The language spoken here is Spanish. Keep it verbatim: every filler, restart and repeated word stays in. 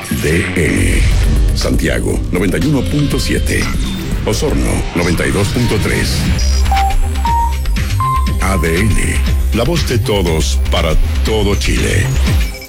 D N. Santiago, noventa y uno punto siete. Osorno, noventa y dos punto tres. A D N, la voz de todos para todo Chile.